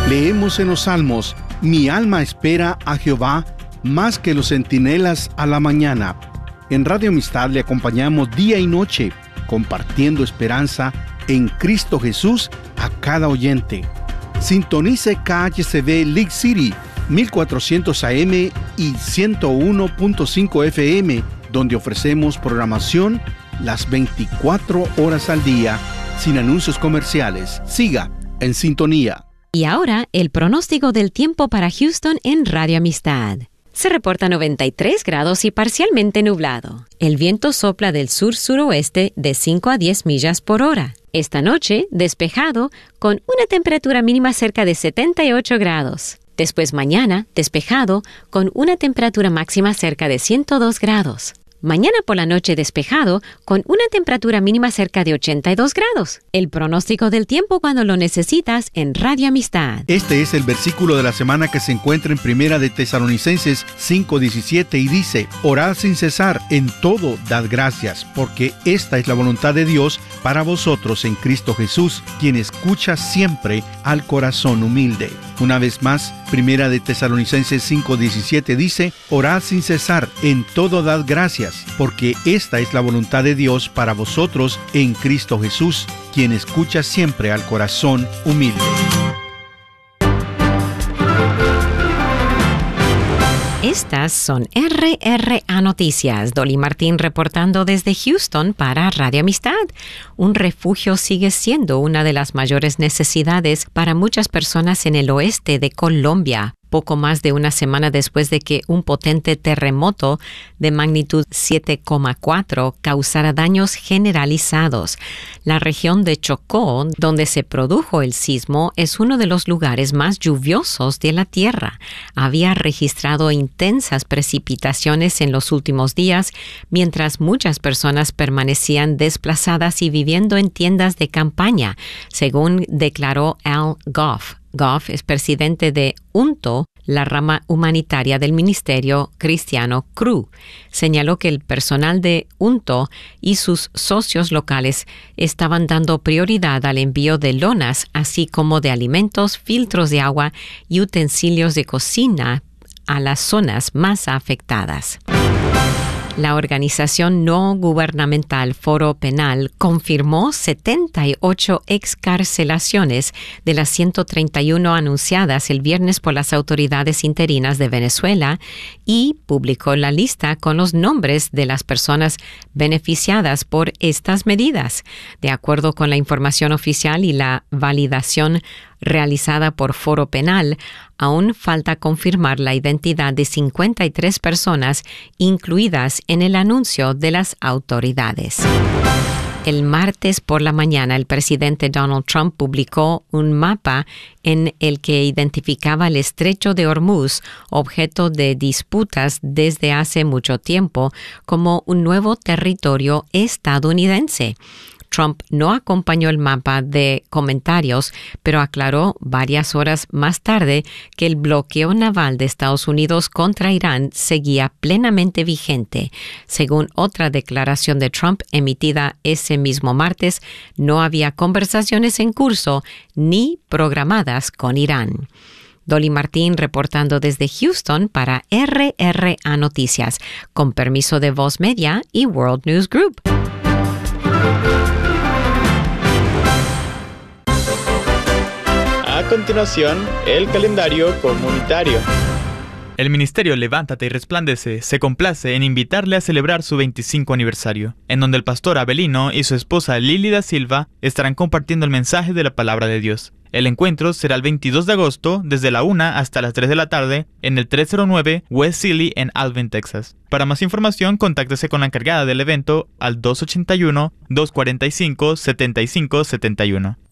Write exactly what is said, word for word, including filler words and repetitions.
Leemos en los Salmos: mi alma espera a Jehová más que los centinelas a la mañana. En Radio Amistad le acompañamos día y noche, compartiendo esperanza en Cristo Jesús a cada oyente. Sintonice K H C B League City, mil cuatrocientos A M y ciento uno punto cinco F M, donde ofrecemos programación las veinticuatro horas al día, sin anuncios comerciales. Siga en sintonía. Y ahora, el pronóstico del tiempo para Houston en Radio Amistad. Se reporta noventa y tres grados y parcialmente nublado. El viento sopla del sur-suroeste de cinco a diez millas por hora. Esta noche, despejado, con una temperatura mínima cerca de setenta y ocho grados. Después mañana, despejado, con una temperatura máxima cerca de ciento dos grados. Mañana por la noche despejado, con una temperatura mínima cerca de ochenta y dos grados. El pronóstico del tiempo cuando lo necesitas en Radio Amistad. Este es el versículo de la semana que se encuentra en Primera de Tesalonicenses cinco diecisiete y dice: orad sin cesar, en todo dad gracias, porque esta es la voluntad de Dios para vosotros en Cristo Jesús, quien escucha siempre al corazón humilde. Una vez más, Primera de Tesalonicenses cinco diecisiete dice: orad sin cesar, en todo dad gracias, porque esta es la voluntad de Dios para vosotros en Cristo Jesús, quien escucha siempre al corazón humilde. Estas son R R A Noticias. Dolly Martín reportando desde Houston para Radio Amistad. Un refugio sigue siendo una de las mayores necesidades para muchas personas en el oeste de Colombia. Poco más de una semana después de que un potente terremoto de magnitud siete coma cuatro causara daños generalizados. La región de Chocó, donde se produjo el sismo, es uno de los lugares más lluviosos de la Tierra. Había registrado intensas precipitaciones en los últimos días, mientras muchas personas permanecían desplazadas y viviendo en tiendas de campaña, según declaró Al Goff. Goff es presidente de U N T O, la rama humanitaria del Ministerio Cristiano C R U. Señaló que el personal de U N T O y sus socios locales estaban dando prioridad al envío de lonas, así como de alimentos, filtros de agua y utensilios de cocina a las zonas más afectadas. La organización no gubernamental Foro Penal confirmó setenta y ocho excarcelaciones de las ciento treinta y uno anunciadas el viernes por las autoridades interinas de Venezuela y publicó la lista con los nombres de las personas beneficiadas por estas medidas. De acuerdo con la información oficial y la validación realizada por Foro Penal, aún falta confirmar la identidad de cincuenta y tres personas incluidas en el anuncio de las autoridades. El martes por la mañana, el presidente Donald Trump publicó un mapa en el que identificaba el estrecho de Hormuz, objeto de disputas desde hace mucho tiempo, como un nuevo territorio estadounidense. Trump no acompañó el mapa de comentarios, pero aclaró varias horas más tarde que el bloqueo naval de Estados Unidos contra Irán seguía plenamente vigente. Según otra declaración de Trump emitida ese mismo martes, no había conversaciones en curso ni programadas con Irán. Dolly Martín reportando desde Houston para R R A Noticias, con permiso de Voz Media y World News Group. A continuación, el calendario comunitario. El Ministerio Levántate y Resplandece se complace en invitarle a celebrar su veinticinco aniversario, en donde el pastor Abelino y su esposa Lili da Silva estarán compartiendo el mensaje de la Palabra de Dios. El encuentro será el veintidós de agosto, desde la una hasta las tres de la tarde, en el trescientos nueve West Sealy en Alvin, Texas. Para más información, contáctese con la encargada del evento al dos ochenta y uno, dos cuarenta y cinco, setenta y cinco setenta y uno.